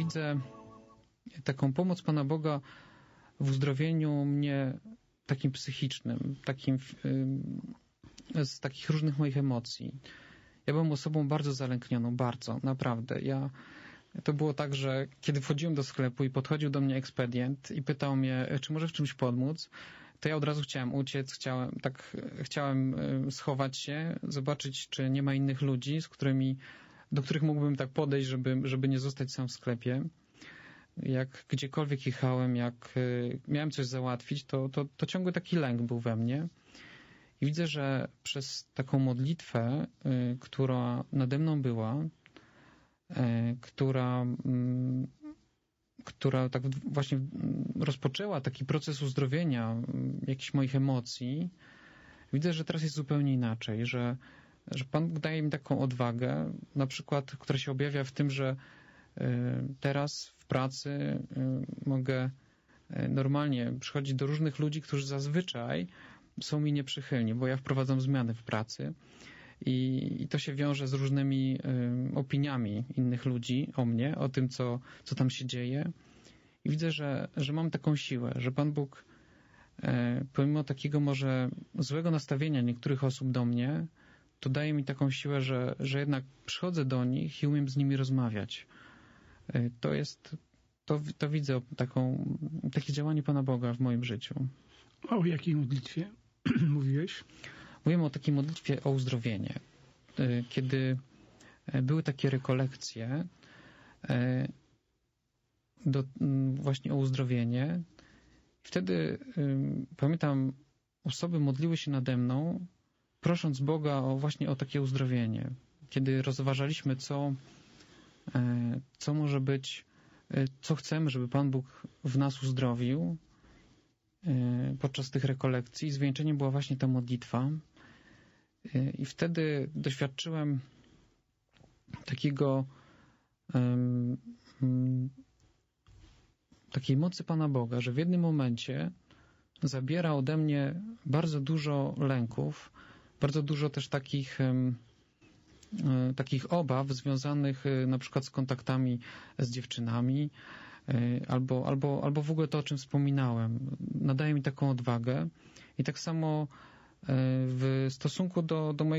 widzę taką pomoc Pana Boga w uzdrowieniu mnie takim psychicznym, takim z takich różnych moich emocji. Ja byłem osobą bardzo zalęknioną, bardzo, naprawdę. To było tak, że kiedy wchodziłem do sklepu i podchodził do mnie ekspedient i pytał mnie, czy może w czymś pomóc, to ja od razu chciałem uciec, chciałem schować się, zobaczyć, czy nie ma innych ludzi, do których mógłbym tak podejść, żeby nie zostać sam w sklepie. Jak gdziekolwiek jechałem, jak miałem coś załatwić, to ciągły taki lęk był we mnie. I widzę, że przez taką modlitwę, która nade mną była, która tak właśnie rozpoczęła taki proces uzdrowienia jakichś moich emocji, widzę, że teraz jest zupełnie inaczej, że Pan Bóg daje mi taką odwagę, na przykład, która się objawia w tym, że teraz w pracy mogę normalnie przychodzić do różnych ludzi, którzy zazwyczaj są mi nieprzychylni, bo ja wprowadzam zmiany w pracy i to się wiąże z różnymi opiniami innych ludzi o mnie, o tym, co tam się dzieje. I widzę, że mam taką siłę, że Pan Bóg pomimo takiego może złego nastawienia niektórych osób do mnie, to daje mi taką siłę, że jednak przychodzę do nich i umiem z nimi rozmawiać. To widzę takie działanie Pana Boga w moim życiu. O jakiej modlitwie mówiłeś? Mówimy o takiej modlitwie o uzdrowienie. Kiedy były takie rekolekcje właśnie o uzdrowienie, wtedy pamiętam, osoby modliły się nade mną, prosząc Boga właśnie o takie uzdrowienie. Kiedy rozważaliśmy, co może być, co chcemy, żeby Pan Bóg w nas uzdrowił, podczas tych rekolekcji, zwieńczeniem była właśnie ta modlitwa. I wtedy doświadczyłem takiej mocy Pana Boga, że w jednym momencie zabiera ode mnie bardzo dużo lęków, bardzo dużo też takich obaw związanych na przykład z kontaktami z dziewczynami, albo w ogóle to, o czym wspominałem. Nadaje mi taką odwagę i tak samo w stosunku do mojego